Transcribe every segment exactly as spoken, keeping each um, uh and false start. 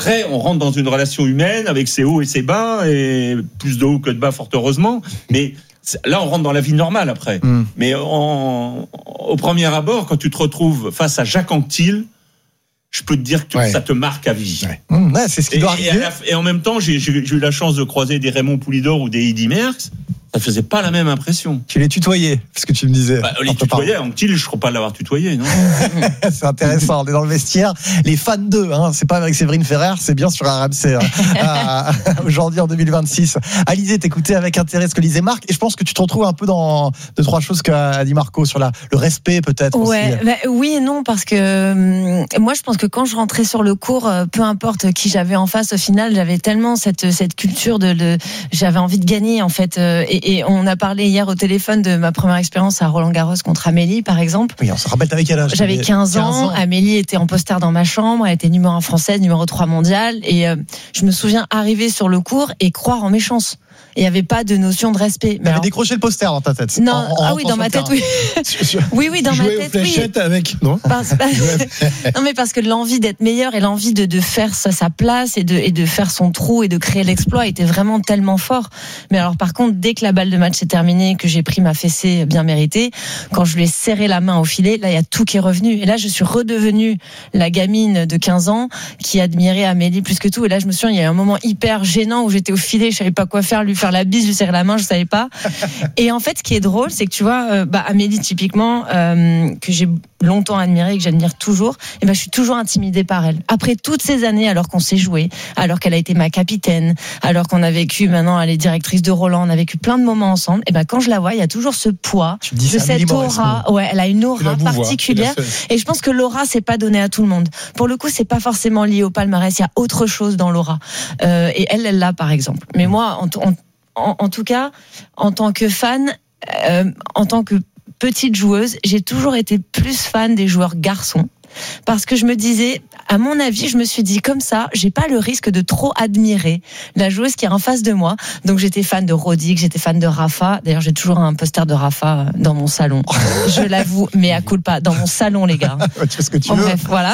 Après, on rentre dans une relation humaine avec ses hauts et ses bas, et plus de hauts que de bas, fort heureusement. Mais là, on rentre dans la vie normale après. Mm. Mais en, au premier abord, quand tu te retrouves face à Jacques Anquetil, je peux te dire que ouais. ça te marque à vie. Ouais. Mmh, ouais, c'est ce qui et, doit arriver. Et, la, et en même temps, j'ai, j'ai, j'ai eu la chance de croiser des Raymond Poulidor ou des Eddy Merckx. Ça faisait pas la même impression. Tu les tutoyais, ce que tu me disais. Bah, les tutoyais, Anquetil, je crois pas l'avoir tutoyé, non. C'est intéressant, on est dans le vestiaire. Les fans d'eux, hein, c'est pas avec Séverine Ferrer, c'est bien sur R M C. Hein. euh, aujourd'hui, en deux mille vingt-six. Alizé, t'écoutais avec intérêt ce que disait Marc, et je pense que tu te retrouves un peu dans deux, trois choses qu'a dit Marco sur la, le respect, peut-être. Ouais, aussi. Bah, oui et non, parce que euh, moi, je pense que quand je rentrais sur le cours, euh, peu importe qui j'avais en face, au final, j'avais tellement cette, cette culture de, de, j'avais envie de gagner, en fait, euh, et Et on a parlé hier au téléphone de ma première expérience à Roland-Garros contre Amélie, par exemple. Oui, on se rappelle, t'avais quel âge ? J'avais quinze ans. Amélie était en poster dans ma chambre. Elle était numéro un française, numéro trois mondial. Et euh, je me souviens arriver sur le cours et croire en mes chances. Il n'y avait pas de notion de respect. Tu avais décroché le poster dans ta tête. Non, en, en ah oui, dans ma tête, oui. oui, oui, dans ma tête, oui. Avec, non parce, non, mais parce que l'envie d'être meilleur et l'envie de, de faire sa, sa place et de, et de faire son trou et de créer l'exploit était vraiment tellement fort. Mais alors, par contre, dès que la balle de match est terminée, que j'ai pris ma fessée bien méritée, quand je lui ai serré la main au filet, là, il y a tout qui est revenu. Et là, je suis redevenue la gamine de quinze ans qui admirait Amélie plus que tout. Et là, je me souviens, il y a eu un moment hyper gênant où j'étais au filet, je savais pas quoi faire, lui faire la bise, lui serrer la main, je savais pas. Et en fait, ce qui est drôle, c'est que tu vois, euh, bah, Amélie, typiquement, euh, que j'ai longtemps admirée et que j'admire toujours, et ben, je suis toujours intimidée par elle. Après toutes ces années, alors qu'on s'est joué, alors qu'elle a été ma capitaine, alors qu'on a vécu, maintenant, elle est directrice de Roland, on a vécu plein de moments ensemble, et ben, quand je la vois, il y a toujours ce poids, de cette aura. Ouais, elle a une aura particulière. Et je pense que l'aura, c'est pas donné à tout le monde. Pour le coup, c'est pas forcément lié au palmarès, il y a autre chose dans l'aura. Euh, et elle, elle l'a, par exemple. Mais moi, en, en En, en tout cas, en tant que fan, euh, en tant que petite joueuse, j'ai toujours été plus fan des joueurs garçons. Parce que je me disais, à mon avis, je me suis dit comme ça, j'ai pas le risque de trop admirer la joueuse qui est en face de moi. Donc j'étais fan de Roddick, j'étais fan de Rafa. D'ailleurs, j'ai toujours un poster de Rafa dans mon salon. Je l'avoue, mais à culpa, dans mon salon, les gars. Tu fais ce que tu en veux. Bref, voilà.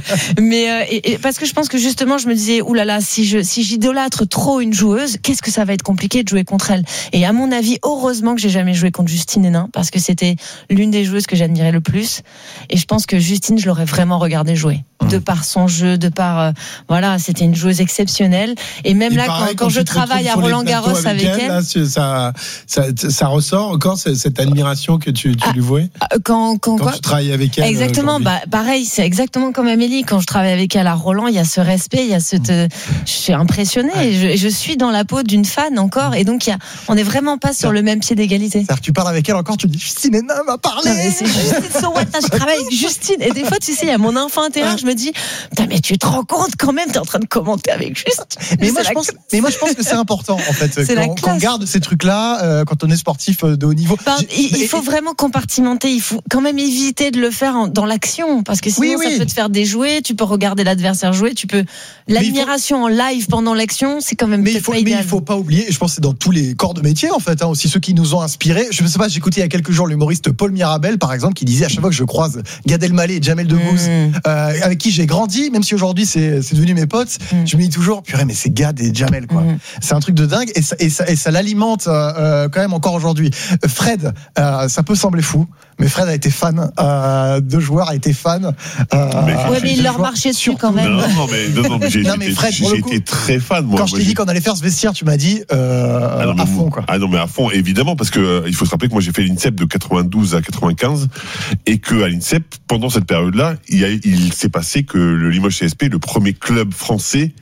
Mais euh, et, et parce que je pense que justement, je me disais, oulala, si je si j'idolâtre trop une joueuse, qu'est-ce que ça va être compliqué de jouer contre elle. Et à mon avis, heureusement que j'ai jamais joué contre Justine Henin, parce que c'était l'une des joueuses que j'admirais le plus. Et je pense que Justine, je l'aurais vraiment regardé jouer, de par son jeu, de par euh, voilà, c'était une joueuse exceptionnelle. Et même Il là, paraît, quand, quand je travaille à Roland-Garros avec, avec elle, là, ça, ça, ça ressort encore cette admiration que tu, tu ah, lui vouais. Quand, quand, quand quoi tu travailles avec elle. Exactement. Bah, pareil, c'est exactement comme Amélie. Quand je travaille avec elle à Roland, il y a ce respect, il y a cette. Euh, je suis impressionnée. Et je, je suis dans la peau d'une fan encore, et donc il y a, on n'est vraiment pas sur le même pied d'égalité. C'est-à-dire que tu parles avec elle encore, tu dis Justine Henin m'a parlé. Non, mais c'est Justine Sowat, je travaille avec Justine, et des fois, tu sais, il y a mon enfant intérieur, je me dis, putain, mais tu te rends compte quand même, t'es en train de commenter avec Juste. Mais, mais, moi, je pense, mais moi, je pense que c'est important, en fait, c'est quand, quand on garde ces trucs-là, euh, quand on est sportif de haut niveau. Ben, il, il faut vraiment compartimenter, il faut quand même éviter de le faire en, dans l'action, parce que sinon, oui, ça oui. peut te faire déjouer, tu peux regarder l'adversaire jouer, tu peux. L'admiration faut... en live pendant l'action, c'est quand même mais il faut, pas mais idéal. il faut pas oublier, et je pense que c'est dans tous les corps de métier, en fait, hein, aussi ceux qui nous ont inspirés. Je ne sais pas, j'ai écouté il y a quelques jours l'humoriste Paul Mirabel, par exemple, qui disait à chaque fois que je croise Gad Elmaleh et Jamel Debbouze, mmh. euh, avec qui j'ai grandi, même si aujourd'hui c'est, c'est devenu mes potes, mmh. je me dis toujours, purée, mais c'est Gad et Jamel, quoi. Mmh. C'est un truc de dingue, et ça, et ça, et ça l'alimente euh, quand même encore aujourd'hui. Fred, euh, ça peut sembler fou, mais Fred a été fan euh, de joueurs, a été fan. Euh, mais ouais, mais il leur marchait dessus quand même. Non, non, mais, non, non, mais j'ai, non, mais Fred, j'ai, j'ai coup, été très fan. Moi, quand je t'ai dit qu'on allait faire ce vestiaire, tu m'as dit euh, ah non, à fond, quoi. Ah non, mais à fond, évidemment, parce que euh, il faut se rappeler que moi j'ai fait l'INSEP de quatre-vingt-douze à quatre-vingt-quinze, et que à l'INSEP, pendant cette période-là, il, y a, il s'est passé que le Limoges C S P est le premier club français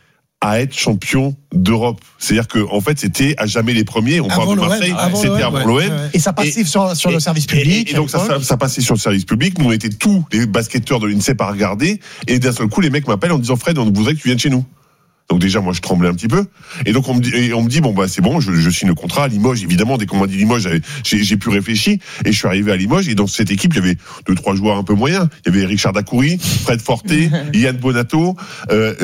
à être champion d'Europe. C'est-à-dire que en fait, c'était à jamais les premiers. On parle de Marseille, avant c'était avant l'O M. Et ça passait et, sur, sur et, le service public. Et, et donc ça, ça, ça passait sur le service public. Nous, on était tous les basketteurs de l'INSEP à regarder. Et d'un seul coup, les mecs m'appellent en disant Fred, on voudrait que tu viennes chez nous. Donc déjà, moi, je tremblais un petit peu. Et donc, on me dit, et on me dit bon, bah, c'est bon, je, je signe le contrat à Limoges. Évidemment, dès qu'on m'a dit Limoges, j'ai, j'ai pu réfléchir. Et je suis arrivé à Limoges. Et dans cette équipe, il y avait deux, trois joueurs un peu moyens. Il y avait Richard Dacoury, Fred Forté, Yann Bonato, euh, euh,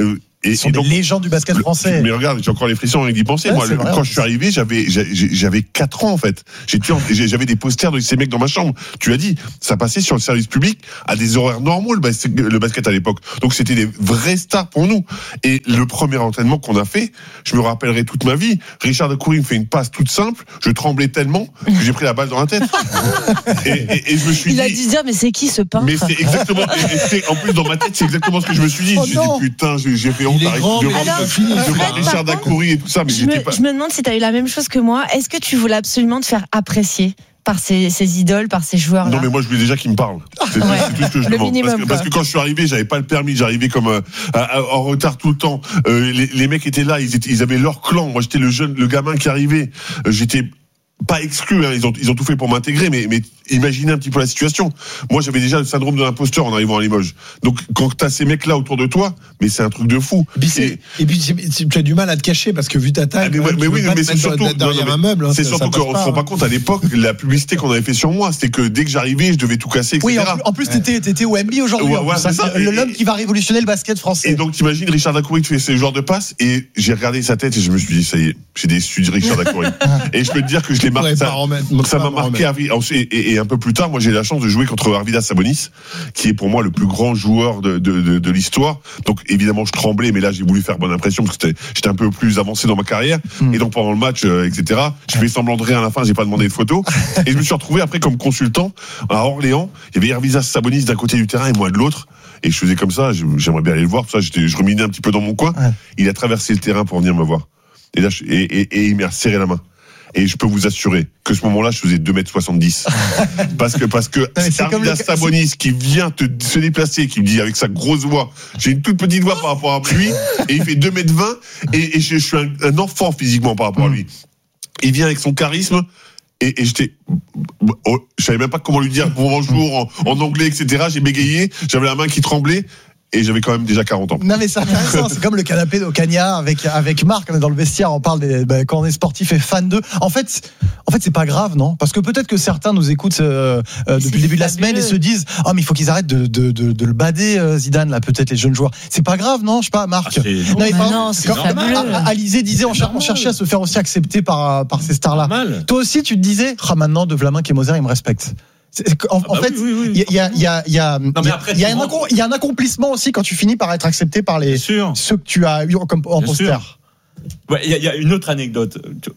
Et, Ils sont et donc, des légendes du basket français. Mais regarde, j'ai encore les frissons avec d'y penser. Ouais, Moi, le, vrai, quand je suis arrivé, j'avais, j'avais quatre ans, en fait. J'étais, j'avais des posters de ces mecs dans ma chambre. Tu l'as dit, ça passait sur le service public à des horaires normaux, le basket, le basket à l'époque. Donc, c'était des vrais stars pour nous. Et le premier entraînement qu'on a fait, je me rappellerai toute ma vie. Richard Dacoury me fait une passe toute simple. Je tremblais tellement que j'ai pris la balle dans la tête. et, et, et je me suis Il dit. a dû dire, mais c'est qui ce peintre? Mais c'est exactement, et, et c'est, en plus, dans ma tête, c'est exactement ce que je me suis dit. Oh je me suis dit, putain, j'ai, j'ai fait honte. Il est grand, mais devant, alors, devant Fred, par Richard contre, Dacoury et tout ça, mais je, j'étais me, pas. je me demande si tu as eu la même chose que moi. Est-ce que tu voulais absolument te faire apprécier par ces, ces idoles, par ces joueurs-là? Non, mais moi, je voulais déjà qu'ils me parlent. C'est, Ouais. c'est tout ce que je Le demande. minimum, parce, que, quoi. parce que quand je suis arrivé, j'avais pas le permis, j'arrivais comme euh, à- à- en retard tout le temps. Euh, les, les mecs étaient là, ils, étaient, ils avaient leur clan. Moi, j'étais le jeune, le gamin qui arrivait. Euh, j'étais pas exclu, hein, ils ont ils ont tout fait pour m'intégrer, mais mais imaginez un petit peu la situation. Moi, j'avais déjà le syndrome de l'imposteur en arrivant à Limoges. Donc, quand t'as ces mecs-là autour de toi, mais c'est un truc de fou. Et puis, c'est- et puis c'est- c'est- tu as du mal à te cacher parce que vu ta taille, Ah, mais, quand même, mais tu oui, peux pas mais te c'est mettre surtout derrière non, non, un meuble. hein, c'est ça- surtout ça passe qu'on pas, se rend pas hein. compte à l'époque la publicité qu'on avait fait sur moi, c'était que dès que j'arrivais, je devais tout casser, et cetera. Oui, en plus, en plus t'étais, t'étais au N B A aujourd'hui. Ouais, en ouais, plus, c'est hein. ça. Le- Et- L'homme qui va révolutionner le basket français. Et donc, t'imagines Richard Dacoury qui fait ce genre de passe, et j'ai regardé sa tête et je me suis dit, ça y est, j'ai déçu de Richard Dacoury. Et je peux te dire que je l'ai Ouais, marqué. pas Ça, remettre, ça pas m'a marqué. remettre. Et, et, et un peu plus tard, moi, j'ai eu la chance de jouer contre Arvidas Sabonis, qui est pour moi le plus grand joueur de, de, de, de l'histoire. Donc, évidemment, je tremblais, mais là, j'ai voulu faire bonne impression parce que j'étais, j'étais un peu plus avancé dans ma carrière. Mm. Et donc, pendant le match, euh, et cetera, je fais semblant de rien à la fin, j'ai pas demandé de photos. Et je me suis retrouvé après comme consultant à Orléans. Il y avait Arvidas Sabonis d'un côté du terrain et moi de l'autre. Et je faisais comme ça, j'aimerais bien aller le voir. Pour ça, j'étais, je ruminais un petit peu dans mon coin. Ouais. Il a traversé le terrain pour venir me voir. Et là, je- et, et, et il m'a serré la main. Et je peux vous assurer que ce moment-là, je faisais deux mètres soixante-dix. parce que, parce que mais c'est comme Arvidas le- Sabonis qui vient te, se déplacer, qui me dit avec sa grosse voix, j'ai une toute petite voix par rapport à lui, et il fait deux mètres vingt, et, et je, je suis un, un enfant physiquement par rapport à lui. Il vient avec son charisme, et, et j'étais, oh, je savais même pas comment lui dire bonjour en, en anglais, et cetera. J'ai bégayé, j'avais la main qui tremblait, et j'avais quand même déjà quarante ans. Non mais c'est intéressant, c'est comme le canapé d'Ocaña avec avec Marc, on est dans le vestiaire, on parle des, bah, quand on est sportif et fan d'eux. En fait, en fait c'est pas grave, non? Parce que peut-être que certains nous écoutent euh, euh, depuis le début de la fabuleux. semaine et se disent oh mais il faut qu'ils arrêtent de de de, de le bader euh, Zidane là, peut-être les jeunes joueurs. C'est pas grave, non? Je sais pas, Marc. Ah, c'est- Non, mais Ah pas- non, c'est quand- fabuleux. Ah, Alizé disait on, cher- on cherchait à se faire aussi accepter par par ces stars là. Mal. Toi aussi tu te disais ah maintenant de Vlaminck et Moser ils me respectent. C'est- c'est- En, en bah fait, oui, oui, oui. il y a, il y a, il y a, il y a, mais il y a- après, il y a tu un rentres- accom- il y a un accomplissement aussi quand tu finis par être accepté par les Bien sûr. ceux que tu as eu comme en Bien poster. sûr. Ouais, il y, a- il y a une autre anecdote.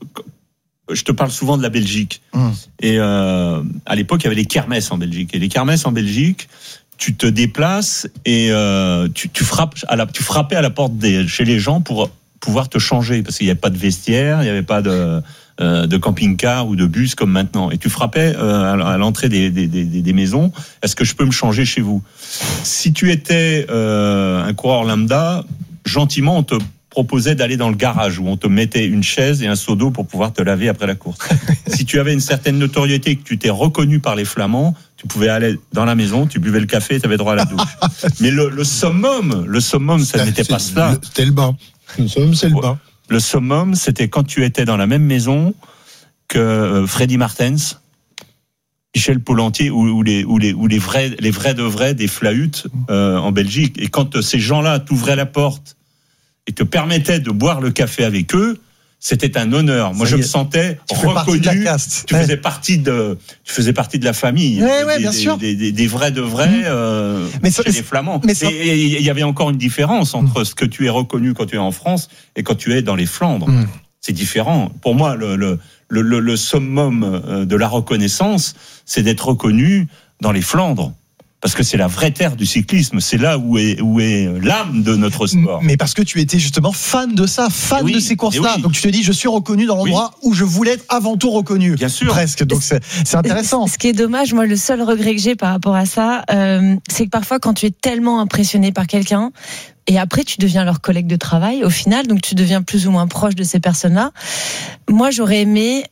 Je te parle souvent de la Belgique. Hum. Et euh, à l'époque, il y avait les kermesses en Belgique. Et les kermesses en Belgique, tu te déplaces et euh, tu, tu frappes à la, tu frappais à la porte des, chez les gens pour pouvoir te changer parce qu'il n'y avait pas de vestiaire, il n'y avait pas de euh, de camping-car ou de bus comme maintenant. Et tu frappais euh, à l'entrée des, des, des, des maisons. Est-ce que je peux me changer chez vous? Si tu étais euh, un coureur lambda, gentiment on te proposait d'aller dans le garage où on te mettait une chaise et un seau d'eau pour pouvoir te laver après la course. Si tu avais une certaine notoriété, que tu t'es reconnu par les Flamands, tu pouvais aller dans la maison, tu buvais le café et tu avais droit à la douche. Mais le, le summum, le summum, ça C'est- n'était pas c'est- cela. C'était le bain. Le summum, c'est le Ouais. bain. Le summum, c'était quand tu étais dans la même maison que euh, Freddy Martens, Michel Polentier ou, ou les ou les ou les vrais les vrais de vrais des flahutes euh, en Belgique. Et quand euh, ces gens-là t'ouvraient la porte et te permettaient de boire le café avec eux, c'était un honneur. Moi, Ça je y me est. sentais Tu fais partie de la reconnu. caste. Tu Ouais. faisais partie de, tu faisais partie de la famille. Ouais, ouais, des, bien des, sûr. Des, des, des vrais de vrais, Mmh. euh, Mais ça- chez les Flamands. mais ça- Et il y avait encore une différence entre ce que tu es reconnu quand tu es en France et quand tu es dans les Flandres. Mmh. C'est différent. Pour moi, le, le, le, le, le summum de la reconnaissance, c'est d'être reconnu dans les Flandres. Parce que c'est la vraie terre du cyclisme. C'est là où est, où est l'âme de notre sport. Mais parce que tu étais justement fan de ça, fan Oui, de ces courses-là. oui. Donc tu te dis, je suis reconnu dans l'endroit où je voulais être avant tout reconnu. Bien sûr. Presque. Donc c'est c'est intéressant. Ce qui est dommage, moi, le seul regret que j'ai par rapport à ça, euh, c'est que parfois, quand tu es tellement impressionné par quelqu'un, et après, tu deviens leur collègue de travail, au final, donc tu deviens plus ou moins proche de ces personnes-là. Moi, j'aurais aimé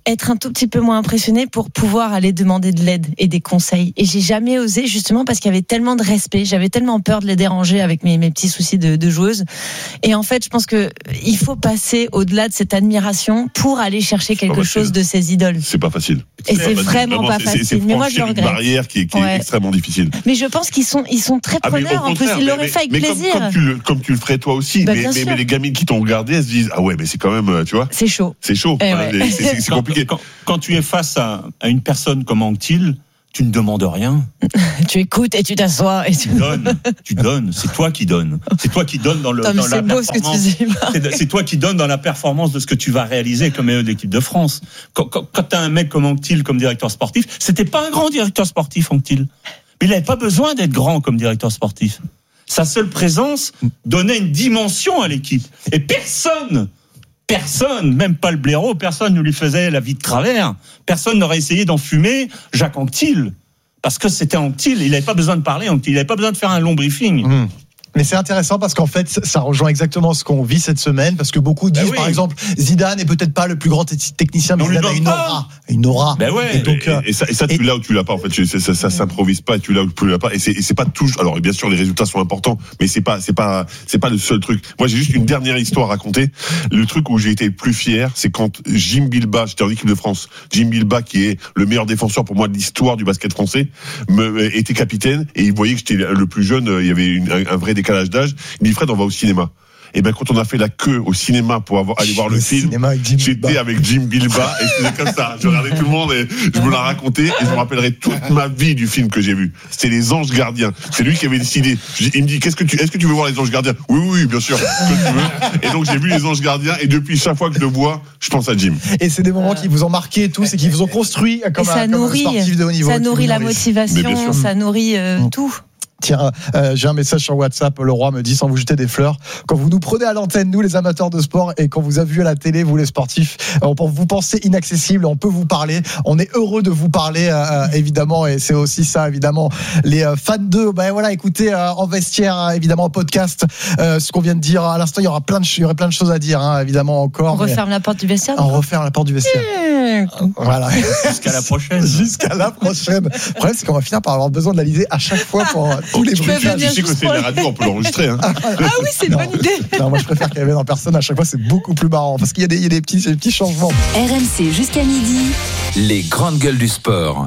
être un tout petit peu moins impressionnée pour pouvoir aller demander de l'aide et des conseils. Et j'ai jamais osé, justement parce qu'il y avait tellement de respect, j'avais tellement peur de les déranger avec mes, mes petits soucis de, de joueuse. Et en fait, je pense que il faut passer au-delà de cette admiration pour aller chercher quelque chose de ces idoles. C'est pas facile. Et c'est, c'est vraiment, vraiment pas c'est, facile. C'est, c'est mais moi, je le regrette. Une barrière qui est, qui ouais. est extrêmement difficile. Mais je pense qu'ils sont, ils sont très preneurs. Ah, en plus, ils l'auraient fait avec mais plaisir. Comme, comme, tu le, comme tu le ferais toi aussi. Bah, mais, mais, mais les gamines qui t'ont regardé, elles se disent, ah ouais, mais c'est quand même, tu vois. C'est chaud. C'est chaud. Eh hein, ouais. c'est, c'est, c'est compliqué. Quand, quand, quand tu es face à, à une personne comme Anctil, tu ne demandes rien. Tu écoutes et tu t'assois et tu donnes. Tu donnes. C'est toi qui donnes. C'est toi qui donnes dans le. Tom, dans c'est la beau ce que tu dis. C'est, c'est toi qui donnes dans la performance de ce que tu vas réaliser comme héros de l'équipe de France. Quand, quand, quand t'as un mec comme Anctil comme directeur sportif, c'était pas un grand directeur sportif, Anctil. Mais il n'avait pas besoin d'être grand comme directeur sportif. Sa seule présence donnait une dimension à l'équipe. Et personne. Personne, même pas le blaireau, personne ne lui faisait la vie de travers. Personne n'aurait essayé d'enfumer Jacques Anquetil. Parce que c'était Anctil, il n'avait pas besoin de parler, Anctil, il n'avait pas besoin de faire un long briefing. Mmh. Mais c'est intéressant parce qu'en fait, ça rejoint exactement ce qu'on vit cette semaine. Parce que beaucoup disent, ben oui. par exemple, Zidane n'est peut-être pas le plus grand technicien, mais Zidane a une aura. Une aura. Ben ouais. Et, donc, et, et ça, et ça tu et... l'as ou tu l'as pas. En fait, ça, ça, ça s'improvise pas. Et tu l'as ou tu l'as pas. Et c'est, et c'est pas toujours. Alors, bien sûr, les résultats sont importants, mais c'est pas, c'est pas, c'est pas le seul truc. Moi, j'ai juste une dernière histoire à raconter. Le truc où j'ai été le plus fier, c'est quand Jim Bilba, j'étais en équipe de France, Jim Bilba, qui est le meilleur défenseur pour moi de l'histoire du basket français, me, était capitaine et il voyait que j'étais le plus jeune. Il y avait une, un, un vrai décalage d'âge. Il dit, Fred, on va au cinéma. Et ben quand on a fait la queue au cinéma pour avoir, aller voir le, le film, avec j'étais Bilba. avec Jim Bilba et c'était comme ça. Je regardais tout le monde et je me la racontais et je me rappellerai toute ma vie du film que j'ai vu. C'était Les Anges Gardiens. C'est lui qui avait décidé. Il me dit, qu'est-ce que tu, est-ce que tu veux voir Les Anges Gardiens? Oui, oui, oui, bien sûr. Que tu veux. Et donc j'ai vu Les Anges Gardiens et depuis chaque fois que je le vois, je pense à Jim. Et c'est des moments qui vous ont marqué tous et qui vous ont construit comme, un, comme un sportif de haut niveau. Ça nourrit la motivation, ça nourrit euh, mmh. tout. Tiens, euh, j'ai un message sur WhatsApp, le roi me dit, sans vous jeter des fleurs, quand vous nous prenez à l'antenne, nous les amateurs de sport, et quand vous avez vu à la télé, vous les sportifs, on, vous pensez inaccessible, on peut vous parler, on est heureux de vous parler, euh, évidemment, et c'est aussi ça, évidemment, les euh, fans d'eux, ben voilà, écoutez, euh, en vestiaire, évidemment, en podcast, euh, ce qu'on vient de dire, à l'instant, il y aura plein de, il y aurait plein de choses à dire, hein, évidemment, encore. On referme la porte du vestiaire. On referme la porte du vestiaire. Mmh. Voilà. Jusqu'à la prochaine. Jusqu'à la prochaine. Le problème, c'est qu'on va finir par avoir besoin de l'Alizé à chaque fois pour euh, tous les bruitages. Tu sais que c'est la radio, on peut l'enregistrer. Hein. Ah oui, c'est une non, bonne idée. Non, moi je préfère qu'elle vienne en personne. À chaque fois, c'est beaucoup plus marrant parce qu'il y a des, il y a des petits, des petits changements. R M C jusqu'à midi. Les grandes gueules du sport.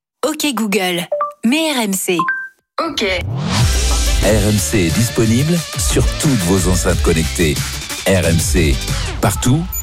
Ok Google, mets R M C. Ok. R M C est disponible sur toutes vos enceintes connectées. R M C, partout,